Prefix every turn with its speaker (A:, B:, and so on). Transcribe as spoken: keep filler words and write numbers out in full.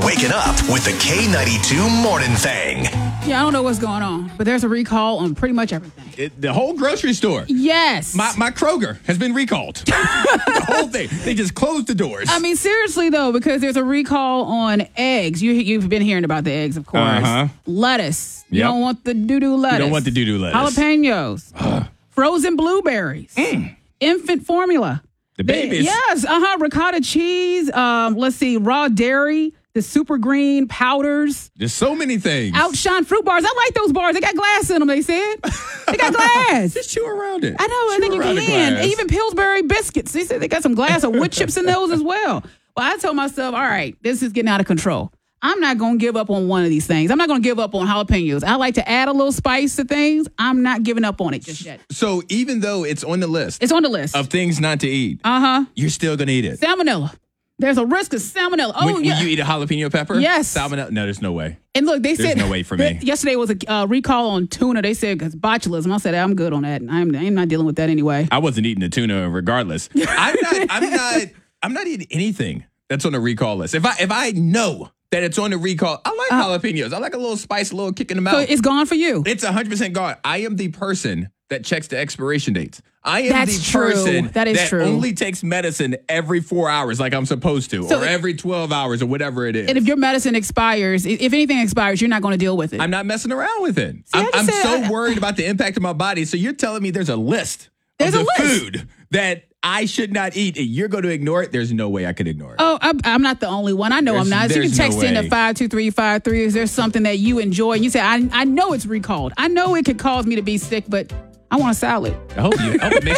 A: waking up with the K ninety-two Morning Thing.
B: Yeah, I don't know what's going on, but there's a recall on pretty much everything.
C: It, the whole grocery store.
B: Yes.
C: My, my Kroger has been recalled. The whole thing. They just closed the doors.
B: I mean, seriously, though, because there's a recall on eggs. You, you've been hearing about the eggs, of course.
C: Uh-huh.
B: Lettuce. You
C: Yep.
B: don't want the doo-doo lettuce.
C: You don't want the doo-doo lettuce.
B: Jalapenos. Frozen blueberries.
C: Mm.
B: Infant formula.
C: The babies.
B: Yes, uh-huh. Ricotta cheese. Um, let's see, raw dairy. The super green powders.
C: There's so many things.
B: Outshine fruit bars. I like those bars. They got glass in them, they said. They got glass.
C: Just chew around it.
B: I know, and
C: Chew
B: then you
C: around the
B: can.
C: glass.
B: Even Pillsbury biscuits. They said they got some glass of wood chips in those as well. Well, I told myself, all right, this is getting out of control. I'm not going to give up on one of these things. I'm not going to give up on jalapenos. I like to add a little spice to things. I'm not giving up on it just yet.
C: So even though it's on the list
B: It's on the list.
C: of things not to eat,
B: Uh-huh.
C: you're still going to eat it.
B: Salmonella. There's a risk of salmonella. Oh,
C: When,
B: yeah.
C: when you eat a jalapeno pepper?
B: Yes.
C: Salmonella? No, there's no way.
B: And look, they
C: There's
B: said
C: no way for me.
B: yesterday was a uh, recall on tuna. They said it's botulism. I said I'm good on that. I'm, I'm not dealing with that anyway.
C: I wasn't eating the tuna regardless. I'm not. I'm not. I'm not eating anything that's on the recall list. If I if I know that it's on the recall, I like
B: Uh,
C: jalapenos. I like a little spice, a little kick in the
B: So
C: mouth.
B: it's gone for you.
C: It's one hundred percent gone. I am the person that checks the expiration dates. I am
B: That's
C: the
B: true.
C: person
B: That is true.
C: only takes medicine every four hours like I'm supposed to,
B: So
C: or
B: it-
C: every twelve hours or whatever it is.
B: And if your medicine expires, i- if anything expires, you're not going to deal with it.
C: I'm not messing around with it.
B: I
C: I'm,
B: just
C: I'm
B: said-
C: so
B: I-
C: worried about the impact of my body. So you're telling me there's a list
B: There's
C: of
B: a
C: the
B: list.
C: food that I should not eat, and you're going to ignore it? There's no way I could ignore it.
B: Oh, I'm, I'm not the only one. I know
C: There's-
B: I'm not. So you can
C: there's no
B: text in
C: way.
B: at five two three five three. Is there something that you enjoy? And you say, I, I know it's recalled. I know it could cause me to be sick, but I want a salad.
C: I hope you. I hope it makes